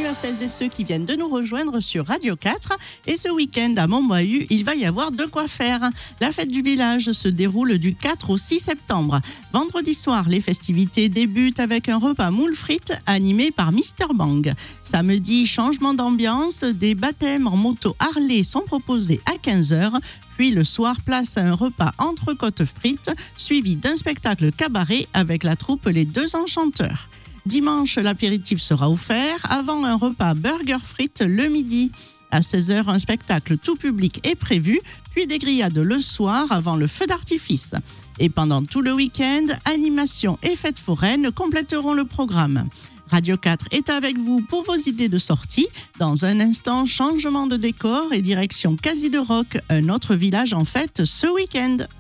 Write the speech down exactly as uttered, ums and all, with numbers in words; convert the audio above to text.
à celles et ceux qui viennent de nous rejoindre sur Radio quatre. Et ce week-end à Montboihu, il va y avoir de quoi faire. La fête du village se déroule du quatre au six septembre. Vendredi soir, les festivités débutent avec un repas moules frites animé par Mister Bang. Samedi, changement d'ambiance, des baptêmes en moto Harley sont proposés à quinze heures. Puis le soir, place à un repas entrecôte frites, suivi d'un spectacle cabaret avec la troupe Les Deux Enchanteurs. Dimanche, l'apéritif sera offert avant un repas burger frites le midi. À seize heures, un spectacle tout public est prévu, puis des grillades le soir avant le feu d'artifice. Et pendant tout le week-end, animation et fêtes foraines compléteront le programme. Radio quatre est avec vous pour vos idées de sortie. Dans un instant, changement de décor et direction Quasi de Rock, un autre village en fête ce week-end.